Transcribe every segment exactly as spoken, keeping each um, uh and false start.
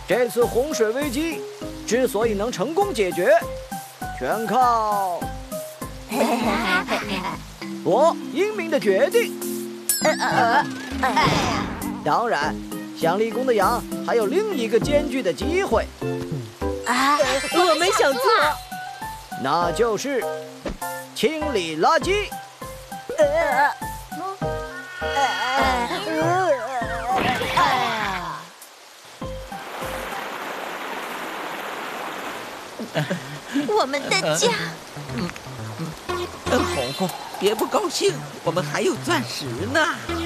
这次洪水危机之所以能成功解决，全靠我英明的决定。当然，想立功的羊还有另一个艰巨的机会。 啊，我们想做， 那就是清理垃圾。 我们的家。 红红，别不高兴，我们还有钻石呢。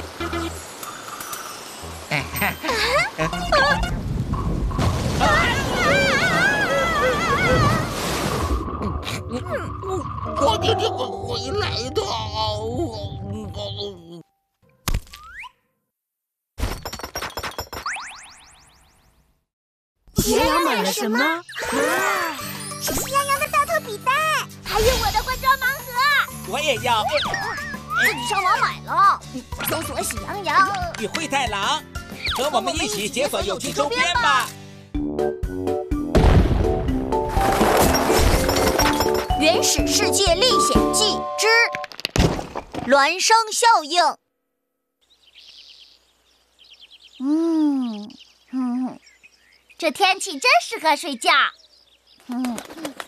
我一定会回来的。 喜羊羊买了什么？ 是喜羊羊的大头笔袋，还有我的化妆盲盒。 我也要。 自己上网买了，搜索喜羊羊与灰太狼，和我们一起解锁有趣周边吧。 《原始世界历险记之孪生效应》。嗯嗯，这天气真适合睡觉。嗯。